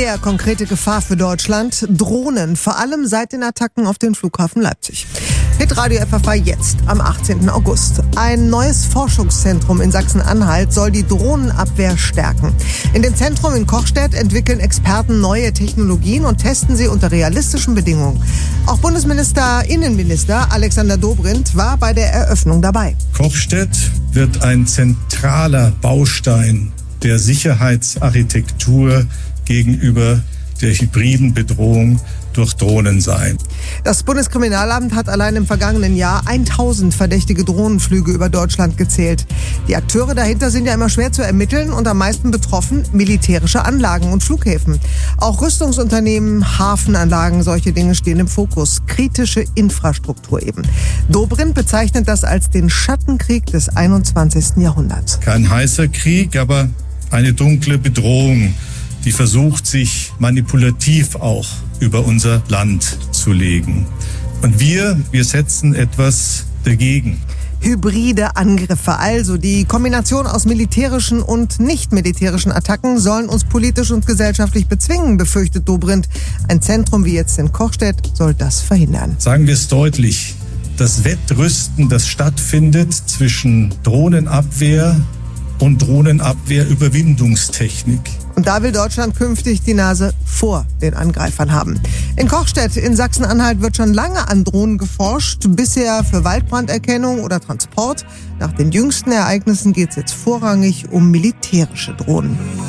sehr konkrete Gefahr für Deutschland. Drohnen, vor allem seit den Attacken auf den Flughafen Leipzig. Hitradio FFH jetzt, am 18. August. Ein neues Forschungszentrum in Sachsen-Anhalt soll die Drohnenabwehr stärken. In dem Zentrum in Kochstedt entwickeln Experten neue Technologien und testen sie unter realistischen Bedingungen. Auch Innenminister Alexander Dobrindt war bei der Eröffnung dabei. Kochstedt wird ein zentraler Baustein der Sicherheitsarchitektur gegenüber der hybriden Bedrohung durch Drohnen sein. Das Bundeskriminalamt hat allein im vergangenen Jahr 1000 verdächtige Drohnenflüge über Deutschland gezählt. Die Akteure dahinter sind ja immer schwer zu ermitteln und am meisten betroffen militärische Anlagen und Flughäfen. Auch Rüstungsunternehmen, Hafenanlagen, solche Dinge stehen im Fokus. Kritische Infrastruktur eben. Dobrindt bezeichnet das als den Schattenkrieg des 21. Jahrhunderts. Kein heißer Krieg, aber eine dunkle Bedrohung, die versucht, sich manipulativ auch über unser Land zu legen. Und wir setzen etwas dagegen. Hybride Angriffe, also die Kombination aus militärischen und nicht-militärischen Attacken, sollen uns politisch und gesellschaftlich bezwingen, befürchtet Dobrindt. Ein Zentrum wie jetzt in Kochstedt soll das verhindern. Sagen wir es deutlich, das Wettrüsten, das stattfindet zwischen Drohnenabwehr und Drohnenabwehrüberwindungstechnik. Und da will Deutschland künftig die Nase vor den Angreifern haben. In Kochstedt in Sachsen-Anhalt wird schon lange an Drohnen geforscht, bisher für Waldbranderkennung oder Transport. Nach den jüngsten Ereignissen geht es jetzt vorrangig um militärische Drohnen.